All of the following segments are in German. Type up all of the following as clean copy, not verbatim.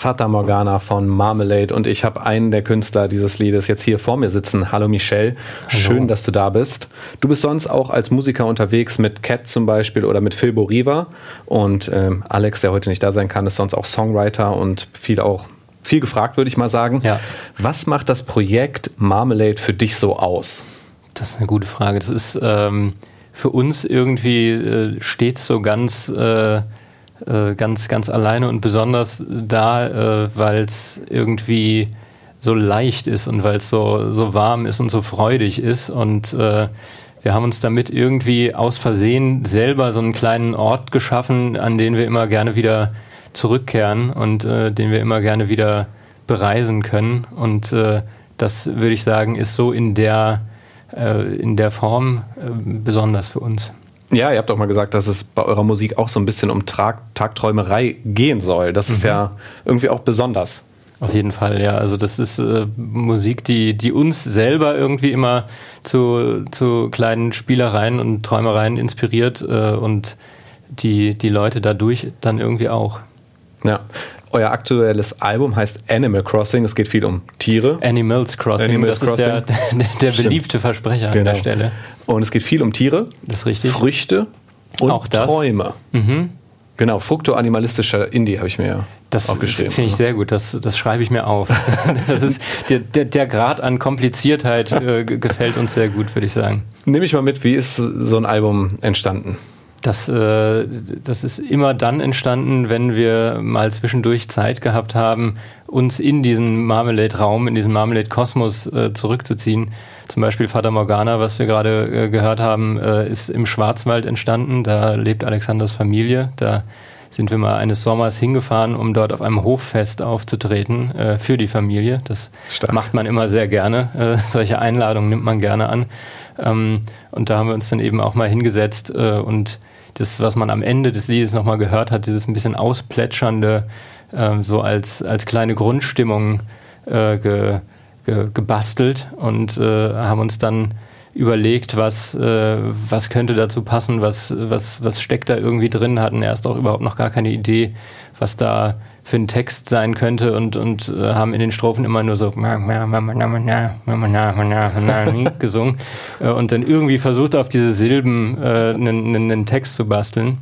Fata Morgana von Marmalade und ich habe einen der Künstler dieses Liedes jetzt hier vor mir sitzen. Hallo Michel, schön, dass du da bist. Du bist sonst auch als Musiker unterwegs mit Cat zum Beispiel oder mit Phil Boriva und Alex, der heute nicht da sein kann, ist sonst auch Songwriter und viel gefragt, würde ich mal sagen. Ja. Was macht das Projekt Marmalade für dich so aus? Das ist eine gute Frage. Das ist für uns irgendwie stets so ganz alleine und besonders da, weil es irgendwie so leicht ist und weil es so warm ist und so freudig ist und wir haben uns damit irgendwie aus Versehen selber so einen kleinen Ort geschaffen, an den wir immer gerne wieder zurückkehren und den wir immer gerne wieder bereisen können und das würde ich sagen ist so in der Form besonders für uns. Ja, ihr habt doch mal gesagt, dass es bei eurer Musik auch so ein bisschen um Tagträumerei gehen soll. Das ist ja irgendwie auch besonders. Auf jeden Fall, ja. Also das ist Musik, die uns selber irgendwie immer zu kleinen Spielereien und Träumereien inspiriert und die Leute dadurch dann irgendwie auch. Ja. Euer aktuelles Album heißt Animal Crossing. Es geht viel um Tiere. Animals Crossing, das ist der beliebte Versprecher an der Stelle. Und es geht viel um Tiere. Das ist richtig. Früchte und auch das. Träume. Mhm. Genau, fruktoanimalistischer Indie habe ich mir aufgeschrieben. Das finde ich sehr gut, das schreibe ich mir auf. Das ist der Grad an Kompliziertheit gefällt uns sehr gut, würde ich sagen. Nimm mich mal mit, wie ist so ein Album entstanden? Das ist immer dann entstanden, wenn wir mal zwischendurch Zeit gehabt haben, uns in diesen Marmalade-Raum, in diesen Marmalade-Kosmos zurückzuziehen. Zum Beispiel Fata Morgana, was wir gerade gehört haben, ist im Schwarzwald entstanden. Da lebt Alexanders Familie. Da sind wir mal eines Sommers hingefahren, um dort auf einem Hoffest aufzutreten für die Familie. Das macht man immer sehr gerne. Solche Einladungen nimmt man gerne an. Und da haben wir uns dann eben auch mal hingesetzt und das, was man am Ende des Liedes nochmal gehört hat, dieses ein bisschen ausplätschernde, so als kleine Grundstimmung gebastelt und haben uns dann überlegt, was könnte dazu passen, was steckt da irgendwie drin, hatten erst auch überhaupt noch gar keine Idee, was da für ein Text sein könnte und haben in den Strophen immer nur so gesungen und dann irgendwie versucht auf diese Silben einen Text zu basteln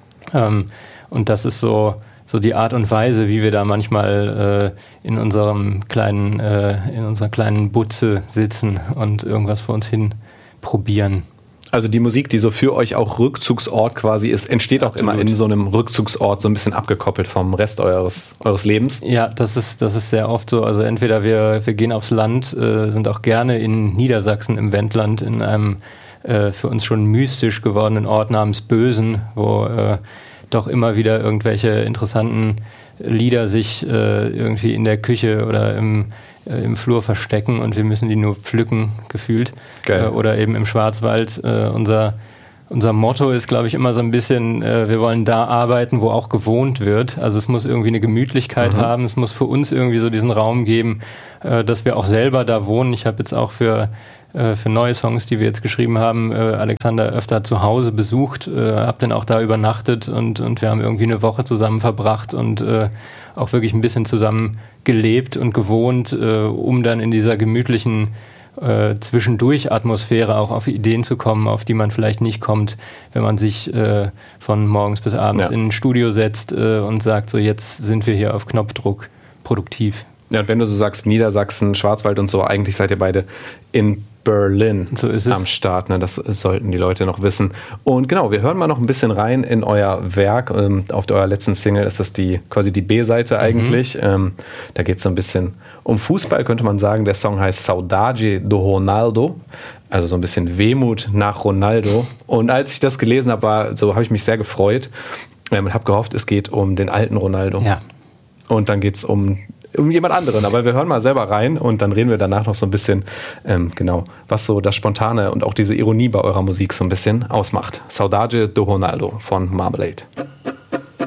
und das ist so die Art und Weise, wie wir da manchmal in unserer kleinen Butze sitzen und irgendwas vor uns hin probieren. Also die Musik, die so für euch auch Rückzugsort quasi ist, entsteht auch immer in so einem Rückzugsort, so ein bisschen abgekoppelt vom Rest eures Lebens? Ja, das ist sehr oft so. Also entweder wir gehen aufs Land, sind auch gerne in Niedersachsen im Wendland in einem für uns schon mystisch gewordenen Ort namens Bösen, wo doch immer wieder irgendwelche interessanten Lieder sich irgendwie in der Küche oder im Flur verstecken und wir müssen die nur pflücken, gefühlt. Oder eben im Schwarzwald. Unser Motto ist, glaube ich, immer so ein bisschen, wir wollen da arbeiten, wo auch gewohnt wird. Also es muss irgendwie eine Gemütlichkeit haben. Es muss für uns irgendwie so diesen Raum geben, dass wir auch selber da wohnen. Ich habe jetzt auch für neue Songs, die wir jetzt geschrieben haben, Alexander öfter zu Hause besucht, habe dann auch da übernachtet und wir haben irgendwie eine Woche zusammen verbracht und auch wirklich ein bisschen zusammen gelebt und gewohnt, um dann in dieser gemütlichen Zwischendurch-Atmosphäre auch auf Ideen zu kommen, auf die man vielleicht nicht kommt, wenn man sich von morgens bis abends in ein Studio setzt und sagt, so jetzt sind wir hier auf Knopfdruck produktiv. Ja, und wenn du so sagst, Niedersachsen, Schwarzwald und so, eigentlich seid ihr beide in Berlin am Start. Ne? Das sollten die Leute noch wissen. Und genau, wir hören mal noch ein bisschen rein in euer Werk. Auf eurer letzten Single ist das quasi die B-Seite eigentlich. Da geht es so ein bisschen um Fußball, könnte man sagen. Der Song heißt Saudade do Ronaldo. Also so ein bisschen Wehmut nach Ronaldo. Und als ich das gelesen habe, habe ich mich sehr gefreut. Und habe gehofft, es geht um den alten Ronaldo. Ja. Und dann geht es um jemand anderen, aber wir hören mal selber rein und dann reden wir danach noch so ein bisschen, was so das Spontane und auch diese Ironie bei eurer Musik so ein bisschen ausmacht. Saudade do Ronaldo von Marmalade.